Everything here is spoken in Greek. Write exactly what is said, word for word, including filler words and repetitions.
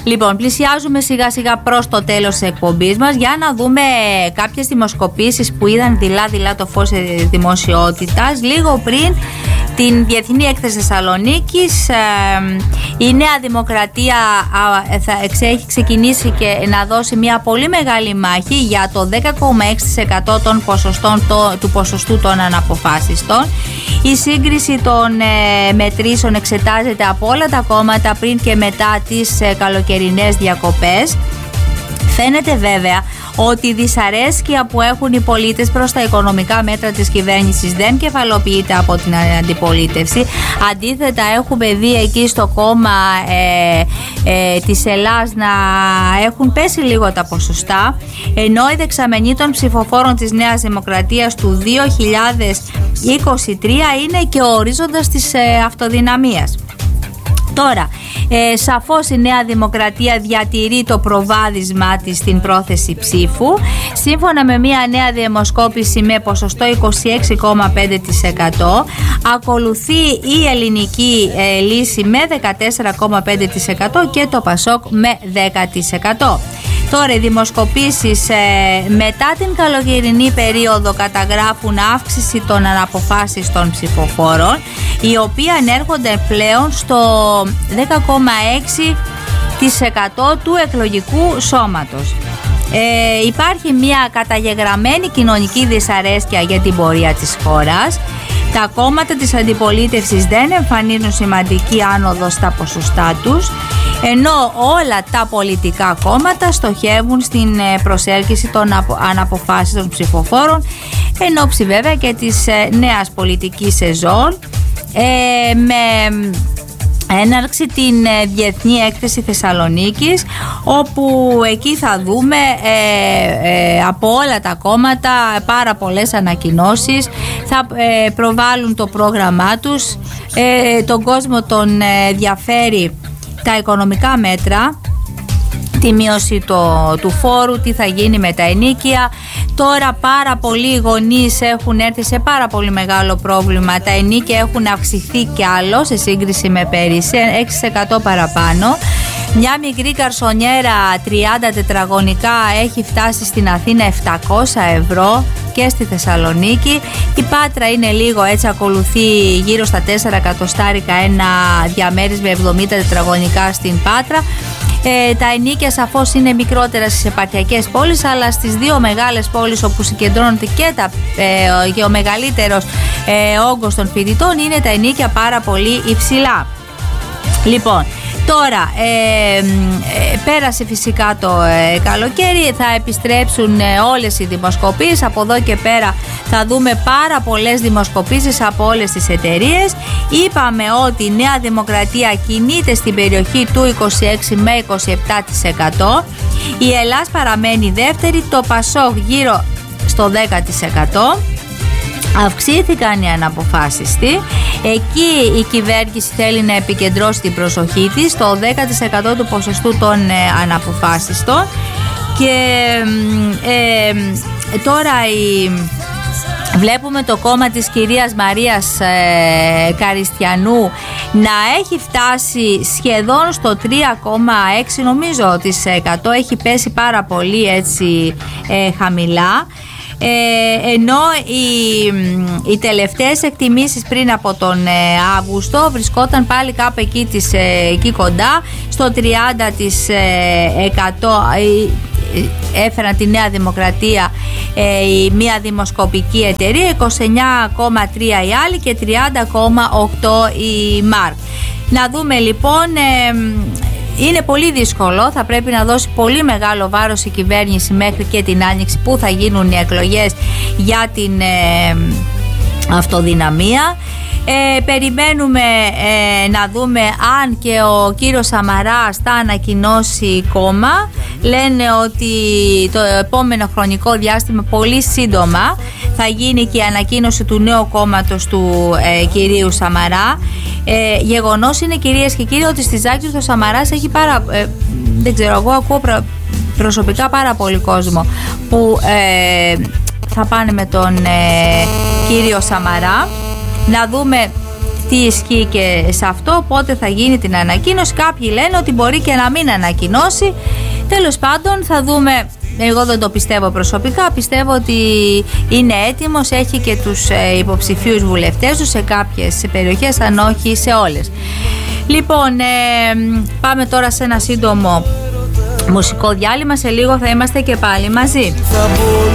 Λοιπόν, πλησιάζουμε σιγά σιγά προς το τέλος της εκπομπής μας για να δούμε κάποιες δημοσκοπήσεις που είδαν δειλά-δειλά το φως δημοσιότητας. Λίγο πριν την Διεθνή Έκθεση Θεσσαλονίκης, η Νέα Δημοκρατία θα έχει ξεκινήσει και να δώσει μια πολύ μεγάλη μάχη για το δέκα κόμμα έξι τοις εκατό των ποσοστών, το, του ποσοστού των αναποφάσιστων. Η σύγκριση των ε, μετρήσεων εξετάζεται από όλα τα κόμματα πριν και μετά τις ε, καλοκαιρινές διακοπές. Φαίνεται βέβαια ότι η δυσαρέσκεια που έχουν οι πολίτες προς τα οικονομικά μέτρα της κυβέρνησης δεν κεφαλοποιείται από την αντιπολίτευση. Αντίθετα, έχουμε δει εκεί στο κόμμα ε, ε, της Ελλάς να έχουν πέσει λίγο τα ποσοστά, ενώ η δεξαμενή των ψηφοφόρων της Νέας Δημοκρατίας του δύο χιλιάδες είκοσι τρία είναι και ο ορίζοντας της ε, αυτοδυναμίας. Τώρα, ε, σαφώς η Νέα Δημοκρατία διατηρεί το προβάδισμά της στην πρόθεση ψήφου. Σύμφωνα με μια νέα δημοσκόπηση με ποσοστό είκοσι έξι κόμμα πέντε τοις εκατό, ακολουθεί η Ελληνική ε, Λύση με δεκατέσσερα κόμμα πέντε τοις εκατό και το Πασόκ με δέκα τοις εκατό. Τώρα, οι δημοσκοπήσεις ε, μετά την καλοκαιρινή περίοδο καταγράφουν αύξηση των αναποφάσιστων ψηφοφόρων, οι οποίοι ανέρχονται πλέον στο δέκα κόμμα έξι τοις εκατό του εκλογικού σώματος. Ε, υπάρχει μια καταγεγραμμένη κοινωνική δυσαρέσκεια για την πορεία της χώρας. Τα κόμματα της αντιπολίτευσης δεν εμφανίζουν σημαντική άνοδο στα ποσοστά τους, ενώ όλα τα πολιτικά κόμματα στοχεύουν στην προσέλκυση των αναποφάσιστων ψηφοφόρων, εν ώψη βέβαια και της νέας πολιτικής σεζόν, ε, με έναρξη την Διεθνή Έκθεση Θεσσαλονίκης, όπου εκεί θα δούμε ε, ε, από όλα τα κόμματα πάρα πολλές ανακοινώσεις. Θα ε, προβάλλουν το πρόγραμμά τους, ε, τον κόσμο τον ενδιαφέρει τα οικονομικά μέτρα, τη μείωση το, του φόρου, τι θα γίνει με τα ενοίκια. Τώρα πάρα πολλοί γονείς έχουν έρθει σε πάρα πολύ μεγάλο πρόβλημα. Τα ενοίκια έχουν αυξηθεί κι άλλο σε σύγκριση με πέρυσι, έξι τοις εκατό παραπάνω. Μια μικρή καρσονιέρα τριάντα τετραγωνικά έχει φτάσει στην Αθήνα επτακόσια ευρώ και στη Θεσσαλονίκη. Η Πάτρα είναι λίγο έτσι, ακολουθεί γύρω στα τέσσερα εκατοστάρικα ένα διαμέρισμα εβδομήντα τετραγωνικά στην Πάτρα. Ε, τα ενοίκια σαφώς είναι μικρότερα στις επαρχιακές πόλεις, αλλά στις δύο μεγάλες πόλεις όπου συγκεντρώνεται και, τα, ε, και ο μεγαλύτερος ε, όγκος των φοιτητών, είναι τα ενοίκια πάρα πολύ υψηλά. Λοιπόν, τώρα ε, ε, πέρασε φυσικά το ε, καλοκαίρι, θα επιστρέψουν ε, όλες οι δημοσκοπήσεις. Από εδώ και πέρα θα δούμε πάρα πολλές δημοσκοπήσεις από όλες τις εταιρείες. Είπαμε ότι η Νέα Δημοκρατία κινείται στην περιοχή του είκοσι έξι με είκοσι επτά τοις εκατό. Η Ελλάς παραμένει δεύτερη, το Πασόκ γύρω στο δέκα τοις εκατό. Αυξήθηκαν οι αναποφάσιστοι. Εκεί η κυβέρνηση θέλει να επικεντρώσει την προσοχή της στο δέκα τοις εκατό του ποσοστού των ε, αναποφάσιστων. Και ε, ε, τώρα η, βλέπουμε το κόμμα της κυρίας Μαρίας ε, Καριστιανού να έχει φτάσει σχεδόν στο τρία κόμμα έξι νομίζω της εκατό. Έχει πέσει πάρα πολύ έτσι ε, χαμηλά. Ε, ενώ οι, οι τελευταίες εκτιμήσεις πριν από τον ε, Αύγουστο βρισκόταν πάλι κάπου εκεί, της, ε, εκεί κοντά στο τριάντα τοις εκατό. ε, έφεραν τη Νέα Δημοκρατία ε, η μία δημοσκοπική εταιρεία, είκοσι εννιά κόμμα τρία η άλλη και τριάντα κόμμα οκτώ η ΜΑΡΚ. Να δούμε λοιπόν, ε, είναι πολύ δύσκολο, θα πρέπει να δώσει πολύ μεγάλο βάρος η κυβέρνηση μέχρι και την Άνοιξη που θα γίνουν οι εκλογές για την ε, αυτοδυναμία. Ε, περιμένουμε ε, να δούμε αν και ο κύριος Σαμαράς θα ανακοινώσει κόμμα. Λένε ότι το επόμενο χρονικό διάστημα πολύ σύντομα θα γίνει και η ανακοίνωση του νέου κόμματος του ε, κυρίου Σαμαρά. Ε, γεγονός είναι, κυρίες και κύριοι, ότι στη Ζάκης ο Σαμαράς έχει πάρα, ε, δεν ξέρω, εγώ ακούω προ, προσωπικά πάρα πολύ κόσμο που ε, θα πάνε με τον ε, κύριο Σαμαρά. Να δούμε τι ισχύει και σε αυτό, πότε θα γίνει την ανακοίνωση. Κάποιοι λένε ότι μπορεί και να μην ανακοινώσει. Τέλος πάντων θα δούμε. Εγώ δεν το πιστεύω προσωπικά. Πιστεύω ότι είναι έτοιμος, έχει και τους υποψηφίους βουλευτές του σε κάποιες περιοχές, αν όχι σε όλες. Λοιπόν, ε, πάμε τώρα σε ένα σύντομο μουσικό διάλειμμα. Σε λίγο θα είμαστε και πάλι μαζί.